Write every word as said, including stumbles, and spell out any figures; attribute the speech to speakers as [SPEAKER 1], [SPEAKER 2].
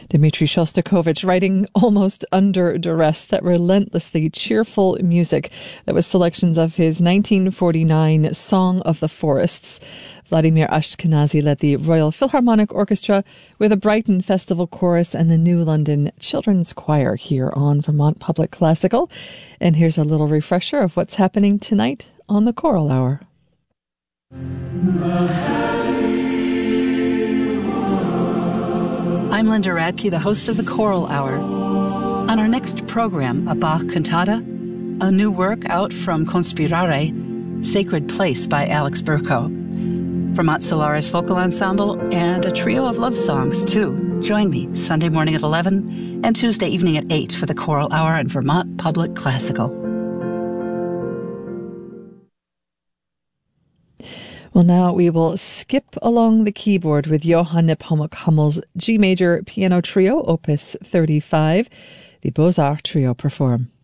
[SPEAKER 1] Dmitri Shostakovich writing almost under duress that relentlessly cheerful music that was selections of his nineteen forty-nine Song of the Forests. Vladimir Ashkenazy led the Royal Philharmonic Orchestra with a Brighton Festival Chorus and the New London Children's Choir here on Vermont Public Classical. And here's a little refresher of what's happening tonight on the Choral Hour.
[SPEAKER 2] I'm Linda Radke, the host of the Choral Hour. On our next program, a Bach cantata, a new work out from Conspirare, Sacred Place by Alex Burko, Vermont Solaris Vocal Ensemble, and a trio of love songs, too. Join me Sunday morning at eleven and Tuesday evening at eight for the Choral Hour on Vermont Public Classical.
[SPEAKER 1] Well, now we will skip along the keyboard with Johann Nepomuk Hummel's G Major Piano Trio, Opus thirty-five. The Beaux-Arts Trio perform.